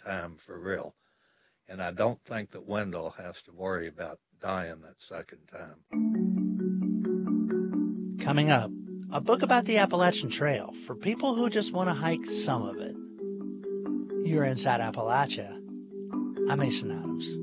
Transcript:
time for real. And I don't think that Wendell has to worry about dying that second time. Coming up, a book about the Appalachian Trail for people who just want to hike some of it. You're Inside Appalachia. I'm Mason Adams.